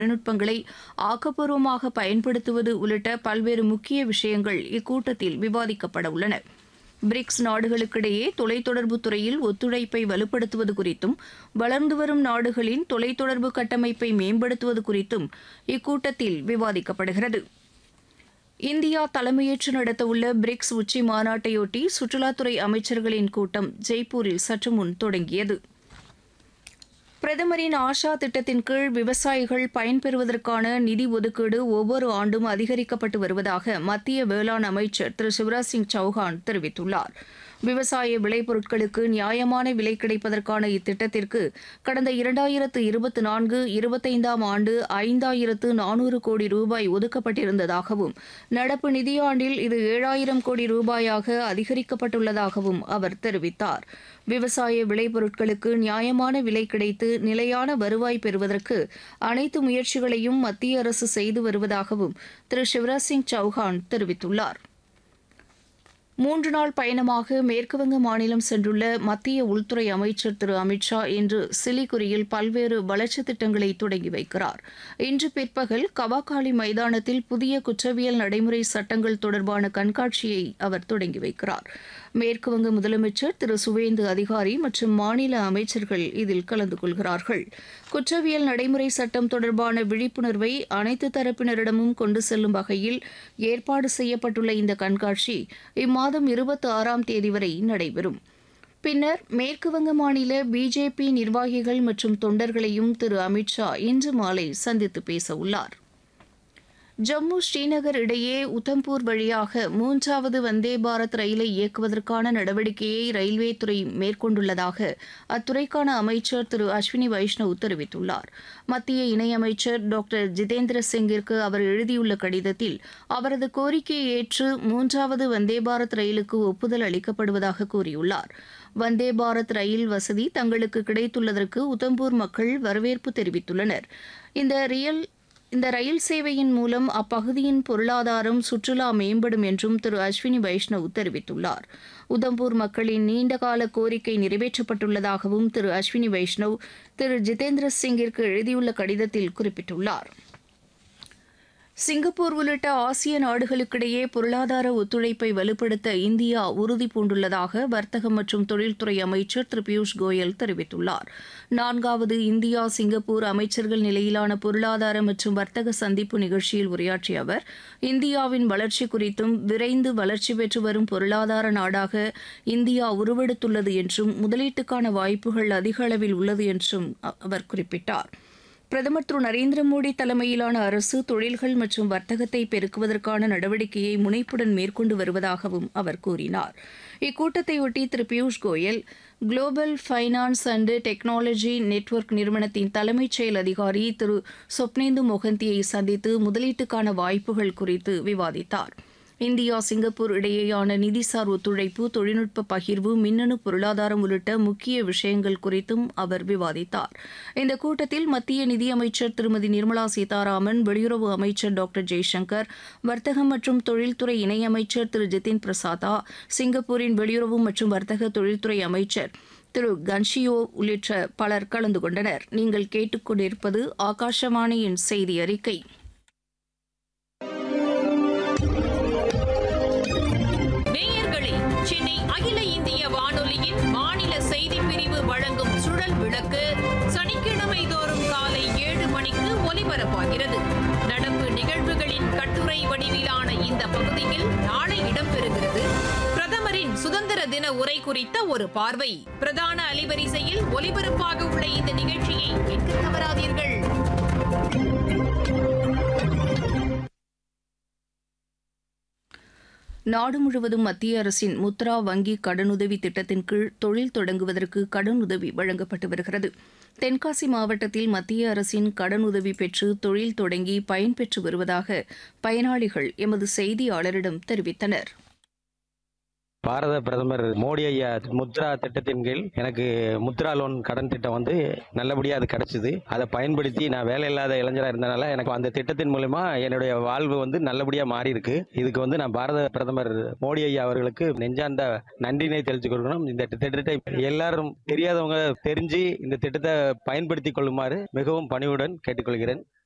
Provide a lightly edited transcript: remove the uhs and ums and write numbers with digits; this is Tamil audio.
தொழில்நுட்பங்களை ஆக்கப்பூர்வமாக பயன்படுத்துவது உள்ளிட்ட பல்வேறு முக்கிய விஷயங்கள் இக்கூட்டத்தில் விவாதிக்கப்பட உள்ளன. பிரிக்ஸ் நாடுகளுக்கிடையே தொலைத்தொடர்பு துறையில் ஒத்துழைப்பை வலுப்படுத்துவது குறித்தும் வளர்ந்து வரும் நாடுகளின் தொலைத்தொடர்பு கட்டமைப்பை மேம்படுத்துவது குறித்தும் இக்கூட்டத்தில் விவாதிக்கப்படுகிறது. இந்தியா தலைமையேற்று நடத்தவுள்ள பிரிக்ஸ் உச்சி மாநாட்டையொட்டி சுற்றுலாத்துறை அமைச்சர்களின் கூட்டம் ஜெய்ப்பூரில் சற்று முன் தொடங்கியது. பிரதமரின் ஆஷா திட்டத்தின் கீழ் விவசாயிகள் பயன்பெறுவதற்கான நிதி ஒதுக்கீடு ஒவ்வொரு ஆண்டும் அதிகரிக்கப்பட்டு வருவதாக மத்திய வேளாண் அமைச்சர் திரு சிவராஜ் சிங் சௌஹான் தெரிவித்துள்ளார். விவசாய விளைபொருட்களுக்கு நியாயமான விலை கிடைப்பதற்கான இத்திட்டத்திற்கு கடந்த 2024-25 ஆண்டு 5400 கோடி ரூபாய் ஒதுக்கப்பட்டிருந்ததாகவும் நடப்பு நிதியாண்டில் இது 7000 கோடி ரூபாயாக அதிகரிக்கப்பட்டுள்ளதாகவும் அவர் தெரிவித்தார். விவசாய விளைபொருட்களுக்கு நியாயமான விலை கிடைத்து நிலையான வருவாய் பெறுவதற்கு அனைத்து முயற்சிகளையும் மத்திய அரசு செய்து வருவதாகவும் திரு சிவராஜ் சிங் சௌஹான் தெரிவித்துள்ளார். 3 நாள் பயணமாக மேற்குவங்க மாநிலம் சென்றுள்ள மத்திய உள்துறை அமைச்சர் திரு அமித் ஷா இன்று சிலிகுரியில் பல்வேறு வளர்ச்சித் திட்டங்களை தொடங்கி வைக்கிறார். இன்று பிற்பகல் கவாகாலி மைதானத்தில் புதிய குற்றவியல் நடைமுறை சட்டங்கள் தொடர்பான கண்காட்சியை அவர் தொடங்கி வைக்கிறார். மேற்குவங்க முதலமைச்சர் திரு சுவேந்து அதிகாரி மற்றும் மாநில அமைச்சர்கள் இதில் கலந்து கொள்கிறார்கள். குற்றவியல் நடைமுறை சட்டம் தொடர்பான விழிப்புணர்வை அனைத்து தரப்பினரிடமும் கொண்டு செல்லும் வகையில் ஏற்பாடு செய்யப்பட்டுள்ள இந்த கண்காட்சி இம்மாதம் 26ஆம் தேதி வரை நடைபெறும். பின்னர் மேற்குவங்க மாநில பிஜேபி நிர்வாகிகள் மற்றும் தொண்டர்களையும் திரு அமித் ஷா இன்று மாலை சந்தித்து பேச உள்ளார். ஜம்மு ஸ்ரீநகர் இடையே உத்தம்பூர் வழியாக 3வது வந்தே பாரத் ரயிலை இயக்குவதற்கான நடவடிக்கையை ரயில்வே துறை மேற்கொண்டுள்ளதாக அத்துறைக்கான அமைச்சர் திரு அஸ்வினி வைஷ்ணவ் தெரிவித்துள்ளார். மத்திய இணையமைச்சர் டாக்டர் ஜிதேந்திர சிங்கிற்கு அவர் எழுதியுள்ள கடிதத்தில் அவரது கோரிக்கையை ஏற்று 3வது வந்தே பாரத் ரயிலுக்கு ஒப்புதல் அளிக்கப்படுவதாக கூறியுள்ளார். வந்தே பாரத் ரயில் வசதி தங்களுக்கு கிடைத்துள்ளதற்கு உத்தம்பூர் மக்கள் வரவேற்பு தெரிவித்துள்ளனர். இந்த ரயில் சேவையின் மூலம் அப்பகுதியின் பொருளாதாரம் சுற்றுலா மேம்படும் என்றும் திரு அஸ்வினி வைஷ்ணவ் தெரிவித்துள்ளார். உதம்பூர் மக்களின் நீண்டகால கோரிக்கை நிறைவேற்றப்பட்டுள்ளதாகவும் திரு அஸ்வினி வைஷ்ணவ் திரு ஜிதேந்திர சிங்கிற்கு எழுதியுள்ள கடிதத்தில் குறிப்பிட்டுள்ளார். சிங்கப்பூர் உள்ளிட்ட ஆசிய நாடுகளுக்கிடையே பொருளாதார ஒத்துழைப்பை வலுப்படுத்த இந்தியா உறுதி பூண்டுள்ளதாக வர்த்தகம் மற்றும் தொழில்துறை அமைச்சர் திரு பியூஷ் கோயல் தெரிவித்துள்ளார். 4வது இந்தியா சிங்கப்பூர் அமைச்சர்கள் நிலையிலான பொருளாதார மற்றும் வர்த்தக சந்திப்பு நிகழ்ச்சியில் உரையாற்றிய அவர் இந்தியாவின் வளர்ச்சி குறித்தும் விரைந்து வளர்ச்சி பெற்று வரும் பொருளாதார நாடாக இந்தியா உருவெடுத்துள்ளது என்றும் முதலீட்டுக்கான வாய்ப்புகள் அதிக அளவில் உள்ளது என்றும் அவர் குறிப்பிட்டார். பிரதமர் திரு நரேந்திர மோடி தலைமையிலான அரசு தொழில்கள் மற்றும் வர்த்தகத்தை பெருக்குவதற்கான நடவடிக்கையை முனைப்புடன் மேற்கொண்டு வருவதாகவும் அவர் கூறினார். இக்கூட்டத்தையொட்டி திரு Piyush Goyal global finance and technology network நிறுவனத்தின் தலைமைச் செயல் அதிகாரி திரு சொப்னேந்து மொஹந்தியை சந்தித்து முதலீட்டுக்கான வாய்ப்புகள் குறித்து விவாதித்தார். இந்தியா சிங்கப்பூர் இடையேயான நிதிசார் ஒத்துழைப்பு, தொழில்நுட்ப பகிர்வு, மின்னணு பொருளாதாரம் உள்ளிட்ட முக்கிய விஷயங்கள் குறித்தும் அவர் விவாதித்தார். இந்த கூட்டத்தில் மத்திய நிதியமைச்சர் திருமதி நிர்மலா சீதாராமன், வெளியுறவு அமைச்சர் டாக்டர் ஜெய்சங்கர், வர்த்தகம் மற்றும் தொழில்துறை இணையமைச்சர் திரு ஜிதின் பிரசாதா, சிங்கப்பூரின் வெளியுறவு மற்றும் வர்த்தக தொழில்துறை அமைச்சர் திரு கன்ஷியோ உள்ளிட்ட பலர் கலந்து கொண்டனர். நீங்கள் கேட்டுக்கொண்டிருப்பது ஆகாஷவாணியின் செய்தி அறிக்கை. சென்னை அகில இந்திய வானொலியின் மாநில செய்திப் பிரிவு வழங்கும் சுழல் விளக்கு சனிக்கிழமை தோறும் காலை 7 மணிக்கு ஒலிபரப்பாகிறது. நடப்பு நிகழ்வுகளின் கட்டுரை வடிவிலான இந்த பகுதியில் நாளை இடம்பெறுகிறது. பிரதமரின் சுதந்திர தின உரை குறித்த ஒரு பார்வை. பிரதான அலைவரிசையில் ஒலிபரப்பாக உள்ள இந்த நிகழ்ச்சியை கேட்க தவறாதீர்கள். நாடு முழுவதும் மத்திய அரசின் முத்ரா வங்கி கடனுதவி திட்டத்தின் கீழ் தொழில் தொடங்குவதற்கு கடனுதவி வழங்கப்பட்டு வருகிறது. தென்காசி மாவட்டத்தில் மத்திய அரசின் கடனுதவி பெற்று தொழில் தொடங்கி பயன்பெற்று வருவதாக பயனாளிகள் எமது செய்தியாளரிடம் தெரிவித்தனர். பாரத பிரதமர் மோடி ஐயா முத்ரா திட்டத்தின் கீழ் எனக்கு முத்ரா லோன் கடன் திட்டம் வந்து நல்லபடியாக அது கிடைச்சிது. அதை பயன்படுத்தி நான் வேலை இல்லாத இளைஞராக இருந்தனால எனக்கு அந்த திட்டத்தின் மூலமா என்னுடைய வாழ்வு வந்து நல்லபடியாக மாறி இருக்கு. இதுக்கு வந்து நான் பாரத பிரதமர் மோடி ஐயா அவர்களுக்கு நெஞ்சார்ந்த நன்றினை தெரிவித்துக் கொள்ளணும். இந்த திட்டத்தை எல்லாரும் தெரியாதவங்க தெரிஞ்சு இந்த திட்டத்தை பயன்படுத்திக் கொள்ளுமாறு மிகவும் பணிவுடன் கேட்டுக்கொள்கிறேன்.